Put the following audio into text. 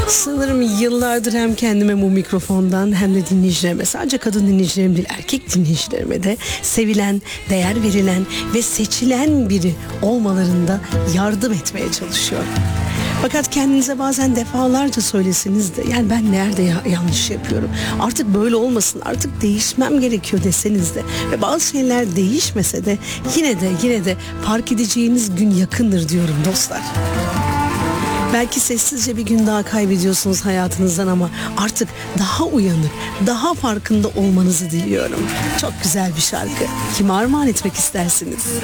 Sanırım yıllardır hem kendime bu mikrofondan hem de dinleyicilerime, sadece kadın dinleyicilerim değil erkek dinleyicilerime de sevilen, değer verilen ve seçilen biri olmalarında yardım etmeye çalışıyorum. Fakat kendinize bazen defalarca söyleseniz de yani ben nerede yanlış yapıyorum, artık böyle olmasın, artık değişmem gerekiyor deseniz de ve bazı şeyler değişmese de yine de fark edeceğiniz gün yakındır diyorum dostlar. Belki sessizce bir gün daha kaybediyorsunuz hayatınızdan ama artık daha uyanık, daha farkında olmanızı diliyorum. Çok güzel bir şarkı. Kime armağan etmek istersiniz?